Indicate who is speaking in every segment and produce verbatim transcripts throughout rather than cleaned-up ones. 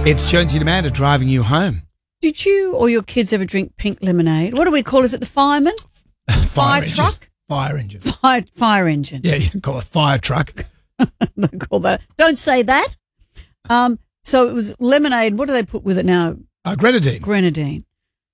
Speaker 1: It's Jonesy and Amanda driving you home.
Speaker 2: Did you or your kids ever drink pink lemonade? What do we call it? Is it the fireman?
Speaker 1: Fire,
Speaker 2: Fire
Speaker 1: engine.
Speaker 2: truck?
Speaker 1: Fire engine.
Speaker 2: Fire, fire engine.
Speaker 1: Yeah, you can call it fire truck.
Speaker 2: Don't call that. Don't say that. Um, so it was lemonade. What do they put with it now?
Speaker 1: Uh, grenadine.
Speaker 2: Grenadine.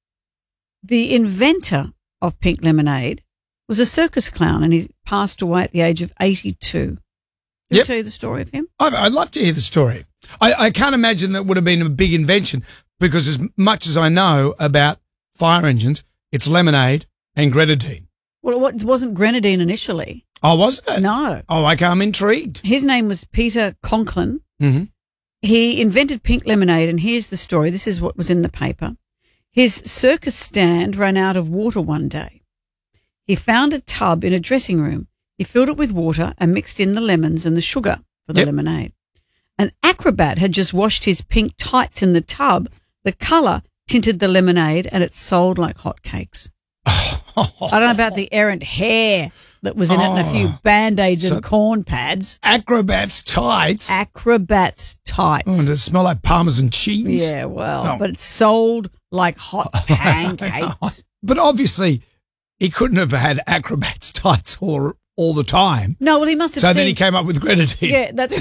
Speaker 2: The inventor of pink lemonade was a circus clown, and he passed away at the age of eighty-two. Can
Speaker 1: Yep.
Speaker 2: I tell you the story of him?
Speaker 1: I'd, I'd love to hear the story. I, I can't imagine that would have been a big invention because as much as I know about fire engines, it's lemonade and grenadine.
Speaker 2: Well, it wasn't grenadine initially.
Speaker 1: Oh, was it?
Speaker 2: No.
Speaker 1: Oh, okay, I'm intrigued.
Speaker 2: His name was Peter Conklin.
Speaker 1: Mm-hmm.
Speaker 2: He invented pink lemonade, and here's the story. This is what was in the paper. His circus stand ran out of water one day. He found a tub in a dressing room. He filled it with water and mixed in the lemons and the sugar for the
Speaker 1: Yep.
Speaker 2: lemonade. An acrobat had just washed his pink tights in the tub. The colour tinted the lemonade, and it sold like hotcakes. I don't know about the errant hair that was in it and a few Band-Aids
Speaker 1: So-
Speaker 2: and corn pads.
Speaker 1: Acrobat's tights.
Speaker 2: Acrobat's tights.
Speaker 1: Oh, does it smell like Parmesan cheese?
Speaker 2: Yeah, well,
Speaker 1: Oh.
Speaker 2: but it sold like hot pancakes.
Speaker 1: But obviously, he couldn't have had Acrobat's tights all, all the time.
Speaker 2: No, well, he must have
Speaker 1: So
Speaker 2: seen,
Speaker 1: then he came up with grenadine.
Speaker 2: yeah, that's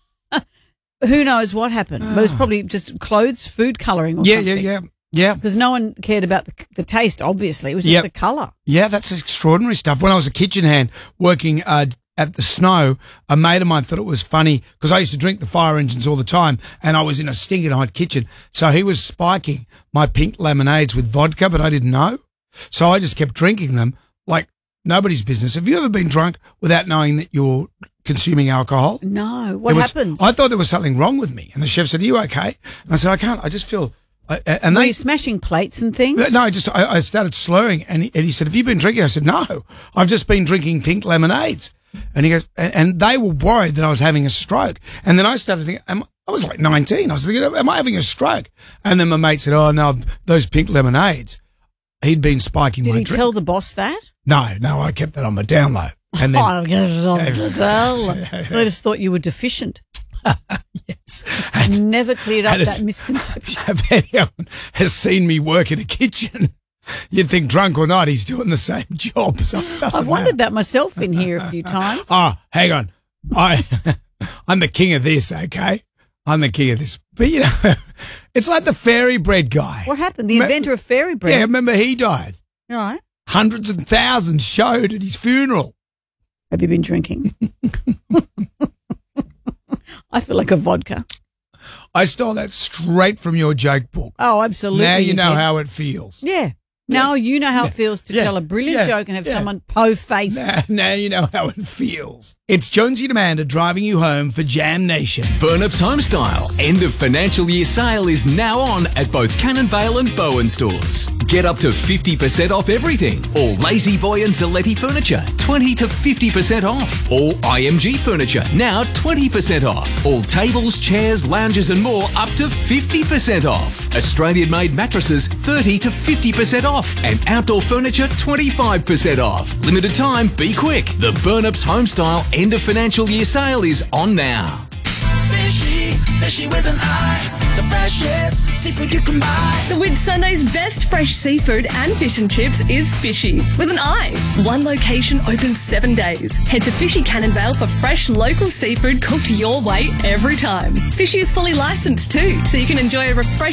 Speaker 2: who knows what happened. It was probably just clothes, food colouring or
Speaker 1: Yeah,
Speaker 2: something.
Speaker 1: yeah, yeah. Yeah.
Speaker 2: Because no one cared about the, the taste, obviously. It was just
Speaker 1: Yep.
Speaker 2: the colour.
Speaker 1: Yeah, that's extraordinary stuff. When I was a kitchen hand working uh, at the Snow, a mate of mine thought it was funny because I used to drink the fire engines all the time and I was in a stinking hot kitchen. So he was spiking my pink lemonades with vodka, but I didn't know. So I just kept drinking them like nobody's business. Have you ever been drunk without knowing that you're consuming alcohol?
Speaker 2: No. What
Speaker 1: It was-
Speaker 2: happens?
Speaker 1: I thought there was something wrong with me. And the chef said, are you okay? And I said, I can't. I just feel... I- And
Speaker 2: Were
Speaker 1: they,
Speaker 2: you smashing plates and things?
Speaker 1: no, I just I, I started slurring, and he, and he said, "Have you been drinking?" I said, "No, I've just been drinking pink lemonades." And he goes, and, and they were worried that I was having a stroke. And then I started thinking, am, I was like nineteen. I was thinking, am I having a stroke? And then my mate said, "Oh no, those pink lemonades." He'd been spiking
Speaker 2: Did
Speaker 1: my
Speaker 2: he
Speaker 1: drink.
Speaker 2: tell the boss that?
Speaker 1: No, no, I kept that on my down low. And then,
Speaker 2: Oh, I guess I'll tell. So they just thought you were deficient.
Speaker 1: yes, and
Speaker 2: Never cleared up
Speaker 1: and it's-
Speaker 2: that misconception.
Speaker 1: if anyone has seen me work in a kitchen, you'd think drunk or not, he's doing the same job. So it doesn't
Speaker 2: I've wondered
Speaker 1: matter.
Speaker 2: that myself in here a few times.
Speaker 1: Oh, hang on. I, I'm the king of this, okay? I'm the king of this. But, you know, it's like the fairy bread guy.
Speaker 2: What happened? The
Speaker 1: Me-
Speaker 2: inventor of fairy bread.
Speaker 1: Yeah, remember he died.
Speaker 2: All right.
Speaker 1: Hundreds and thousands showed at his funeral.
Speaker 2: Have you been drinking? I feel like a vodka.
Speaker 1: I stole that straight from your joke book.
Speaker 2: Oh, absolutely.
Speaker 1: Now you know
Speaker 2: did.
Speaker 1: how it feels.
Speaker 2: Yeah. Now you know how
Speaker 1: Yeah.
Speaker 2: it feels to
Speaker 1: Yeah.
Speaker 2: tell a brilliant
Speaker 1: Yeah.
Speaker 2: joke and have
Speaker 1: Yeah.
Speaker 2: someone po-faced.
Speaker 1: Now, now you know how it feels. It's Jonesy and Amanda driving you home for Jam Nation.
Speaker 3: Burnup's Homestyle end of financial year sale is now on at both Cannon Vale and Bowen stores. Get up to fifty percent off everything. All Lazy Boy and Zaletti furniture, twenty to fifty percent off. All I M G furniture, now twenty percent off. All tables, chairs, lounges and more up to fifty percent off. Australian-made mattresses, thirty to fifty percent off. And outdoor furniture, twenty-five percent off. Limited time, be quick. The Burnup's Homestyle end of financial year sale is on now.
Speaker 4: Fishy, fishy with an eye. The freshest seafood you can buy.
Speaker 5: The Whit Sunday's best fresh seafood and fish and chips is Fishy with an eye. One location open seven days. Head to Fishy Cannon Vale for fresh local seafood cooked your way every time. Fishy is fully licensed too, so you can enjoy a refreshing